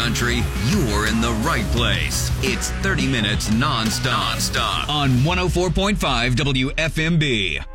country, you're in the right place. It's 30 minutes non-stop on 104.5 WFMB.